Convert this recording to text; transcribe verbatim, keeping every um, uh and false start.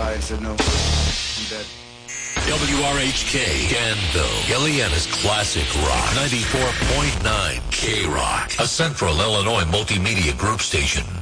I said, no, I'm dead. W R H K, Danville, Gilliana's Classic Rock, ninety-four point nine K-Rock, a Central Illinois multimedia group station.